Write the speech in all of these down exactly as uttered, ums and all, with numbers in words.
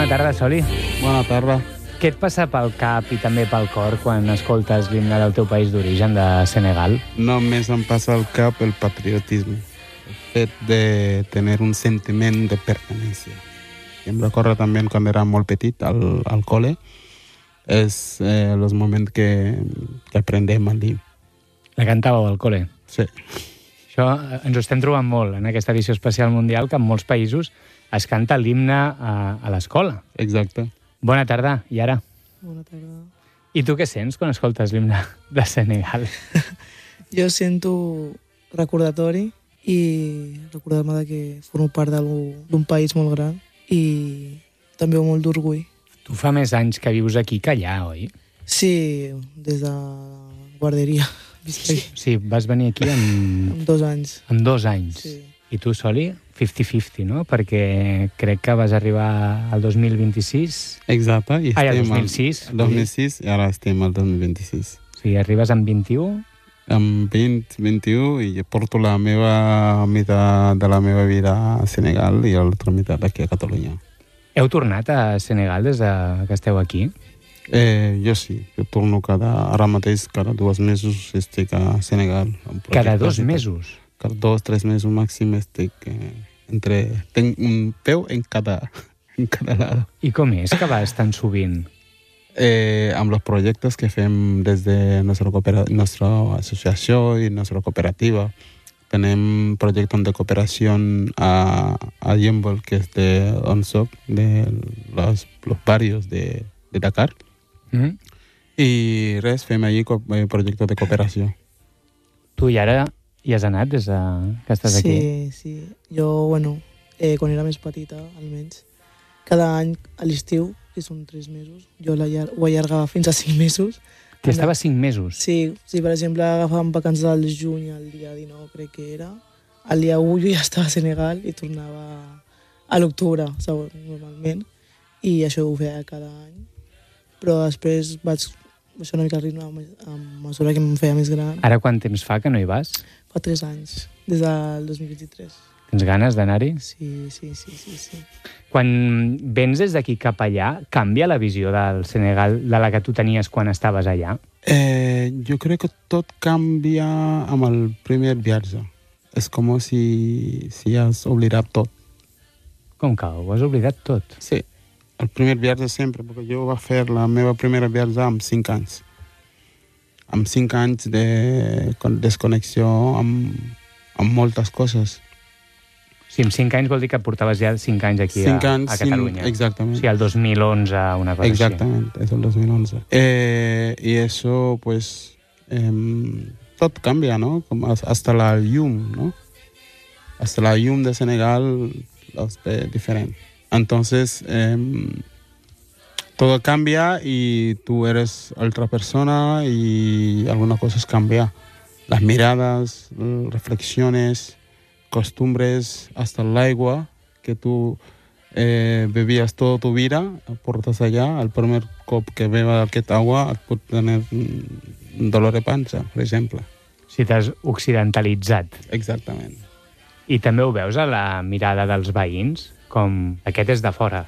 tarda, Soli. Bona tarda. Què et passa pel cap i també pel cor quan escoltes l'himne del teu país d'origen, de Senegal? Només em passa al cap el patriotisme, el fet de tenir un sentiment de pertenència. I em recorda també quan era molt petit al, al col·le, és eh, els moments que, que aprendem el himne. La cantàveu al col·le? Sí. Això ens ho estem trobant molt en aquesta edició especial mundial, que en molts països es canta l'himne a, a l'escola. Exacte. Bona tarda, Yara. Bona tarda. I tu què sents quan escoltes l'himne de Senegal? Jo sento recordatori i recordar-me de que formo part d'un país molt gran i també molt d'orgull. Tu fa més anys que vius aquí que allà, oi? Sí, des de guarderia. Sí, vas venir aquí en... Amb dos anys. En dos anys. Sí. I tu, Soli, cinquanta cinquanta, no? Perquè crec que vas arribar al dos mil vint-i-sis. Exacte. I Ai, al estem dos mil sis. Al dos mil sis i ara estem al dos mil vint-i-sis. O sigui, arribes amb vint-i-u? Amb vint, vint-i-u, i porto la meva meitat de la meva vida a Senegal i l'altra meitat aquí a Catalunya. Heu tornat a Senegal des de que esteu aquí? Eh, jo sí, jo torno cada... Ara mateix, cada dos mesos estic a Senegal. Cada dos mesos? Cada dos, tres mesos màxim estic eh, entre... Tenc un peu en cada, en cada lado. I com és que vas tan sovint? Eh, amb els projectes que fem des de nostra, nostra associació i nostra cooperativa. Tenim projectes de cooperació a, a Yembol, que és de on soc, de los, los barrios de, de Dakar. Mm? I res, fem allí projectes de cooperació. Tu i ara hi has anat des de que estàs sí, aquí? Sí, sí. Jo, bueno, eh, quan era més petita, almenys, cada any a l'estiu, que són tres mesos, jo ho allargava fins a cinc mesos. Que estava cinc mesos? Sí, sí, per exemple, agafàvem vacances al juny, el dia dinou, crec que era. El dia u jo ja estava a Senegal i tornava a l'octubre, normalment. I això ho feia cada any. Però després vaig baixar una mica el ritme a mesura que em feia més gran. Ara quant temps fa que no hi vas? Fa tres anys, des del dos mil vint-i-tres. Tens ganes d'anar-hi? Sí, sí, sí, sí, sí. Quan vens des d'aquí cap allà, canvia la visió del Senegal de la que tu tenies quan estaves allà? Eh, jo crec que tot canvia amb el primer viatge. És com si, si has oblidat tot. Com que ho has oblidat tot? Sí. El primer viatge sempre, perquè jo va fer la meva primera viatge amb cinc anys. Amb cinc anys de desconnexió amb, amb moltes coses. Sí, amb cinc anys vol dir que portaves ja cinc anys aquí cinc a, anys, a Catalunya. Cinc, exactament. O sigui, el dos mil onze, una cosa exactament, així. és el dos mil onze. Eh, I això, pues, eh, tot canvia, ¿no? Com hasta la llum, ¿no? Hasta la llum de Senegal es ve diferente. Entonces, eh, todo cambia y tú eres otra persona y algunas cosas cambian. Las miradas, reflexiones, costumbres, hasta el agua que tú eh, bebías toda tu vida, portas allá, el primer cop que bebas aquest agua et pot tenir un dolor de panxa, per exemple. Si t'has occidentalitzat. Exactament. I també ho veus a la mirada dels veïns? Com aquest és de fora.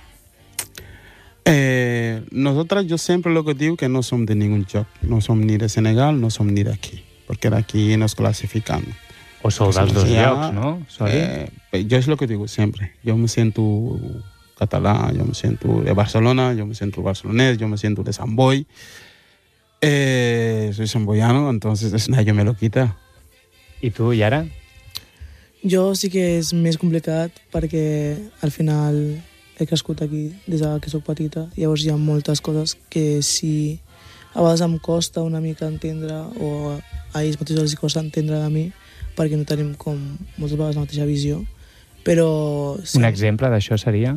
Eh, nosotros, yo siempre lo que digo que no somos de ningún joc. No somos ni de Senegal, no somos ni de aquí. Porque de aquí nos clasifican. O sou dels dos llocs, ¿no? Eh, yo es lo que digo siempre. Yo me siento catalán, yo me siento de Barcelona, yo me siento barcelonés, yo me siento de Sant Boi. Eh, soy samboyano, entonces eso nadie me lo quita. I tu, Yara? Jo sí que és més complicat perquè al final he crescut aquí des que soc petita. Llavors hi ha moltes coses que sí, a vegades em costa una mica entendre o a ells mateixos els costa entendre de mi perquè no tenim com moltes vegades la mateixa visió. Però... Sí. Un exemple d'això seria?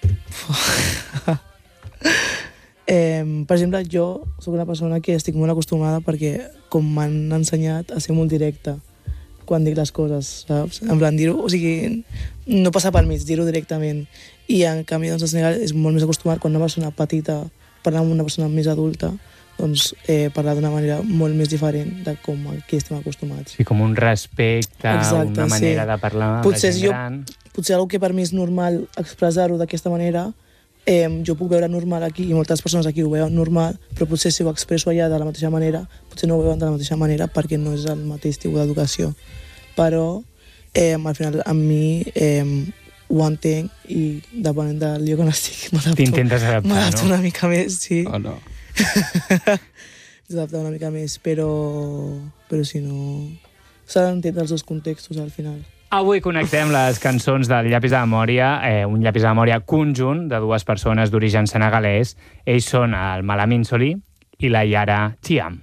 eh, per exemple, jo sóc una persona que estic molt acostumada perquè com m'han ensenyat a ser molt directa quan dic les coses, saps? En plan, dir-ho, o sigui, no passar pel mig, dir-ho directament. I en canvi, doncs, el Senegal és molt més acostumat quan una persona petita parla amb una persona més adulta, doncs eh, parlar d'una manera molt més diferent de com aquí estem acostumats. Sí, com un respecte, exacte, una manera sí. de parlar amb potser la gent jo, gran. Potser algo que per mi és normal expressar-ho d'aquesta manera, eh, jo puc veure normal aquí, i moltes persones aquí ho veuen normal, però potser si ho expresso allà de la mateixa manera, potser no ho veuen de la mateixa manera perquè no és el mateix tipus d'educació. Però eh, al final amb mi eh, ho entenc i depenent del lloc on estic m'adapto. T'intentes adaptar, m'adapto no? una mica més, sí. Oh, no. S'adapta una mica més, però, però si no... S'ha d'entendre els dos contextos al final. Avui connectem les cançons del Llapis de Memòria, eh, un llapis de memòria conjunt de dues persones d'origen senegalès. Ells són el Malamine Soli i la Yara Thiam.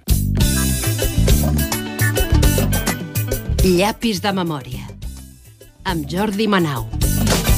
Llapis de Memòria, amb Jordi Manau.